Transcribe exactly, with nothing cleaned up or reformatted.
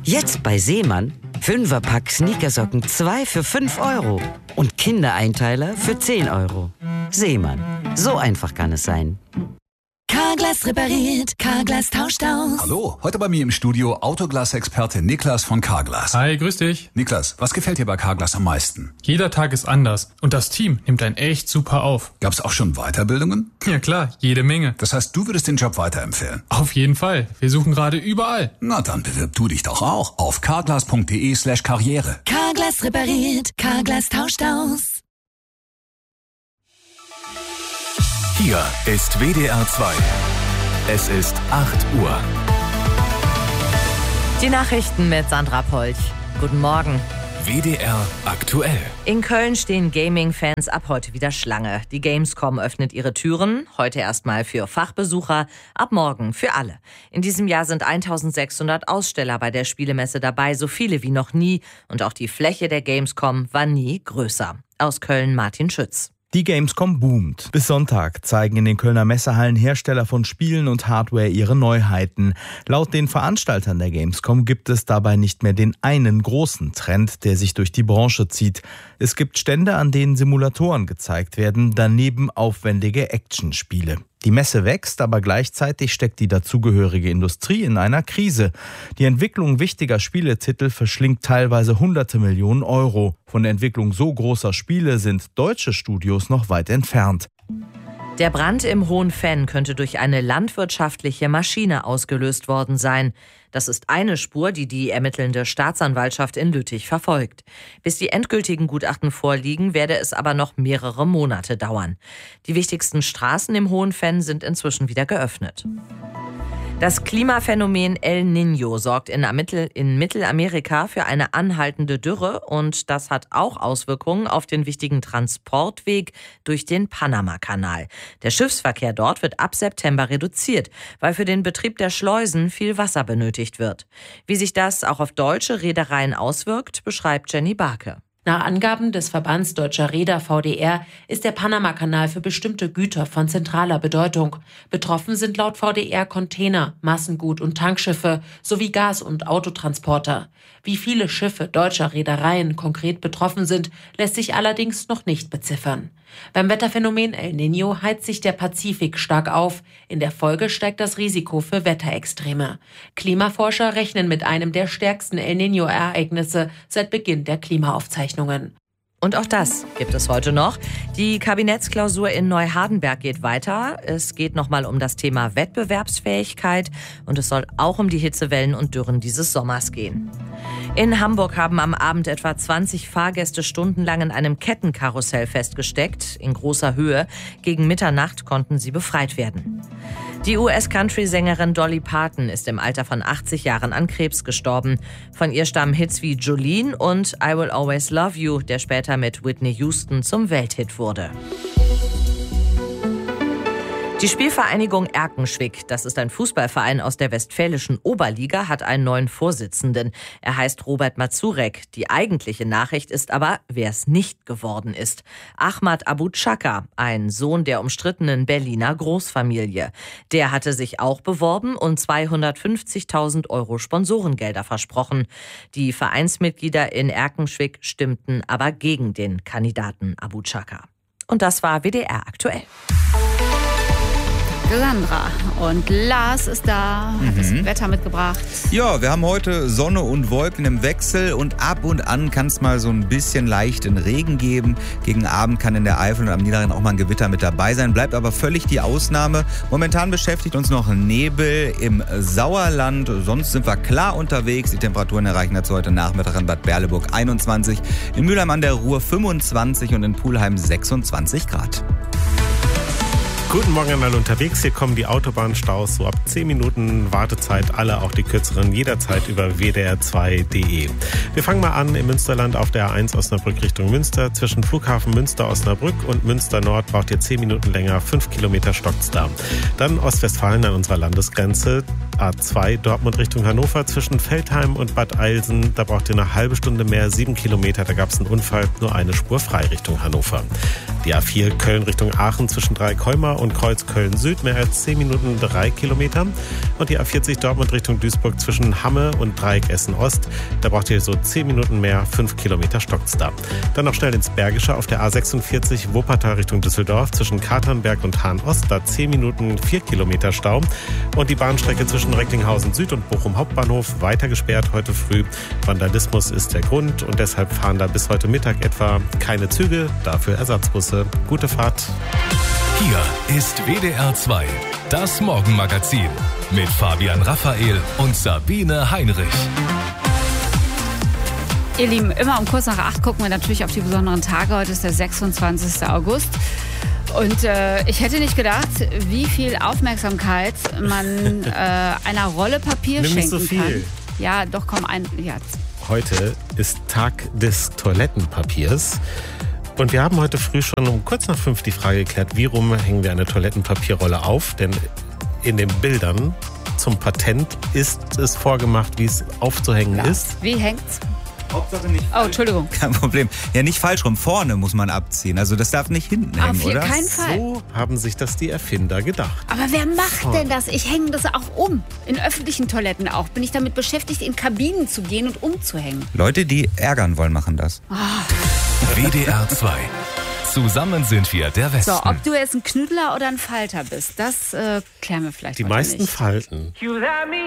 Jetzt bei Seemann. Fünferpack Sneakersocken zwei für fünf Euro. Und Kindereinteiler für zehn Euro. Seemann. So einfach kann es sein. Carglass repariert, Carglass tauscht aus. Hallo, heute bei mir im Studio Autoglas-Experte Niklas von Carglass. Hi, grüß dich. Niklas, was gefällt dir bei Carglass am meisten? Jeder Tag ist anders und das Team nimmt einen echt super auf. Gab's auch schon Weiterbildungen? Ja klar, jede Menge. Das heißt, du würdest den Job weiterempfehlen? Auf jeden Fall. Wir suchen gerade überall. Na dann bewirb du dich doch auch auf carglass.de slash karriere. Carglass repariert, Carglass tauscht aus. Hier ist W D R zwei. Es ist acht Uhr. Die Nachrichten mit Sandra Polch. Guten Morgen. W D R aktuell. In Köln stehen Gaming-Fans ab heute wieder Schlange. Die Gamescom öffnet ihre Türen, heute erstmal für Fachbesucher, ab morgen für alle. In diesem Jahr sind eintausendsechshundert Aussteller bei der Spielemesse dabei, so viele wie noch nie. Und auch die Fläche der Gamescom war nie größer. Aus Köln Martin Schütz. Die Gamescom boomt. Bis Sonntag zeigen in den Kölner Messehallen Hersteller von Spielen und Hardware ihre Neuheiten. Laut den Veranstaltern der Gamescom gibt es dabei nicht mehr den einen großen Trend, der sich durch die Branche zieht. Es gibt Stände, an denen Simulatoren gezeigt werden, daneben aufwendige Actionspiele. Die Messe wächst, aber gleichzeitig steckt die dazugehörige Industrie in einer Krise. Die Entwicklung wichtiger Spieletitel verschlingt teilweise hunderte Millionen Euro. Von der Entwicklung so großer Spiele sind deutsche Studios noch weit entfernt. Der Brand im Hohen Venn könnte durch eine landwirtschaftliche Maschine ausgelöst worden sein. Das ist eine Spur, die die ermittelnde Staatsanwaltschaft in Lüttich verfolgt. Bis die endgültigen Gutachten vorliegen, werde es aber noch mehrere Monate dauern. Die wichtigsten Straßen im Hohen Venn sind inzwischen wieder geöffnet. Das Klimaphänomen El Niño sorgt in Mittelamerika für eine anhaltende Dürre und das hat auch Auswirkungen auf den wichtigen Transportweg durch den Panamakanal. Der Schiffsverkehr dort wird ab September reduziert, weil für den Betrieb der Schleusen viel Wasser benötigt wird. Wie sich das auch auf deutsche Reedereien auswirkt, beschreibt Jenny Barke. Nach Angaben des Verbands Deutscher Reeder V D R ist der Panamakanal für bestimmte Güter von zentraler Bedeutung. Betroffen sind laut V D R Container, Massengut- und Tankschiffe sowie Gas- und Autotransporter. Wie viele Schiffe deutscher Reedereien konkret betroffen sind, lässt sich allerdings noch nicht beziffern. Beim Wetterphänomen El Niño heizt sich der Pazifik stark auf. In der Folge steigt das Risiko für Wetterextreme. Klimaforscher rechnen mit einem der stärksten El Niño-Ereignisse seit Beginn der Klimaaufzeichnungen. Und auch das gibt es heute noch. Die Kabinettsklausur in Neuhardenberg geht weiter. Es geht nochmal um das Thema Wettbewerbsfähigkeit und es soll auch um die Hitzewellen und Dürren dieses Sommers gehen. In Hamburg haben am Abend etwa zwanzig Fahrgäste stundenlang in einem Kettenkarussell festgesteckt, in großer Höhe. Gegen Mitternacht konnten sie befreit werden. Die U S-Country-Sängerin Dolly Parton ist im Alter von achtzig Jahren an Krebs gestorben. Von ihr stammen Hits wie Jolene und I Will Always Love You, der später mit Whitney Houston zum Welthit wurde. Die Spielvereinigung Erkenschwick, das ist ein Fußballverein aus der westfälischen Oberliga, hat einen neuen Vorsitzenden. Er heißt Robert Mazurek. Die eigentliche Nachricht ist aber, wer es nicht geworden ist. Ahmad Abu Chaka, ein Sohn der umstrittenen Berliner Großfamilie. Der hatte sich auch beworben und zweihundertfünfzigtausend Euro Sponsorengelder versprochen. Die Vereinsmitglieder in Erkenschwick stimmten aber gegen den Kandidaten Abu Chaka. Und das war W D R aktuell. Sandra und Lars ist da, hat mhm. das Wetter mitgebracht. Ja, wir haben heute Sonne und Wolken im Wechsel und ab und an kann es mal so ein bisschen leichten Regen geben. Gegen Abend kann in der Eifel und am Niederrhein auch mal ein Gewitter mit dabei sein, bleibt aber völlig die Ausnahme. Momentan beschäftigt uns noch Nebel im Sauerland, sonst sind wir klar unterwegs. Die Temperaturen erreichen dazu heute Nachmittag in Bad Berleburg einundzwanzig, in Mülheim an der Ruhr fünfundzwanzig und in Pulheim sechsundzwanzig Grad. Guten Morgen an alle unterwegs. Hier kommen die Autobahnstaus. So ab zehn Minuten Wartezeit. Alle, auch die kürzeren, jederzeit über w d r zwei punkt d e. Wir fangen mal an im Münsterland auf der A eins Osnabrück Richtung Münster. Zwischen Flughafen Münster-Osnabrück und Münster-Nord braucht ihr zehn Minuten länger. Fünf Kilometer stockt's da. Dann Ostwestfalen an unserer Landesgrenze. A zwei Dortmund Richtung Hannover zwischen Veltheim und Bad Eilsen. Da braucht ihr eine halbe Stunde mehr, sieben Kilometer. Da gab es einen Unfall, nur eine Spur frei Richtung Hannover. Die A vier Köln Richtung Aachen zwischen Dreikolmar und Kreuz Köln Süd mehr als zehn Minuten, drei Kilometer. Und die A vierzig Dortmund Richtung Duisburg zwischen Hamme und Dreieck Essen Ost. Da braucht ihr so zehn Minuten mehr, fünf Kilometer stockt's da. Dann noch schnell ins Bergische auf der A sechsundvierzig Wuppertal Richtung Düsseldorf zwischen Katernberg und Hahn Ost. Da zehn Minuten, vier Kilometer Stau. Und die Bahnstrecke zwischen Recklinghausen Süd und Bochum Hauptbahnhof weiter gesperrt heute früh. Vandalismus ist der Grund und deshalb fahren da bis heute Mittag etwa keine Züge, dafür Ersatzbusse. Gute Fahrt. Hier ist W D R zwei, das Morgenmagazin mit Fabian Raphael und Sabine Heinrich. Ihr Lieben, immer um kurz nach acht gucken wir natürlich auf die besonderen Tage. Heute ist der sechsundzwanzigster August. Und äh, ich hätte nicht gedacht, wie viel Aufmerksamkeit man äh, einer Rolle Papier Nimm schenken nicht so viel. kann. Ja, doch, komm, ein... Ja. Heute ist Tag des Toilettenpapiers. Und wir haben heute früh schon um kurz nach fünf die Frage geklärt, wie rum hängen wir eine Toilettenpapierrolle auf? Denn in den Bildern zum Patent ist es vorgemacht, wie es aufzuhängen Ja. ist. Wie hängt's? Hauptsache nicht. Oh, Entschuldigung. Kein Problem. Ja, nicht falsch rum. Vorne muss man abziehen. Also das darf nicht hinten Auf hängen, oder? keinen Fall. So haben sich das die Erfinder gedacht. Aber wer macht denn das? Ich hänge das auch um. In öffentlichen Toiletten auch. Bin ich damit beschäftigt, in Kabinen zu gehen und umzuhängen. Leute, die ärgern wollen, machen das. W D R zwei. Zusammen sind wir der Westen. So, ob du jetzt ein Knüdler oder ein Falter bist, das äh, klären wir vielleicht Die heute meisten nicht. Falten.